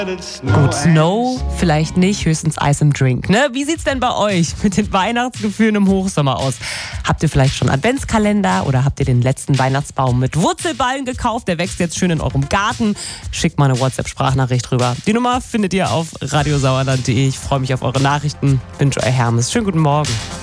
Gut, Snow vielleicht nicht, höchstens Eis im Drink. Ne? Wie sieht's denn bei euch mit den Weihnachtsgefühlen im Hochsommer aus? Habt ihr vielleicht schon Adventskalender oder habt ihr den letzten Weihnachtsbaum mit Wurzelballen gekauft? Der wächst jetzt schön in eurem Garten. Schickt mal eine WhatsApp-Sprachnachricht rüber. Die Nummer findet ihr auf radiosauerland.de. Ich freue mich auf eure Nachrichten. Bin Joy Hermes. Schönen guten Morgen.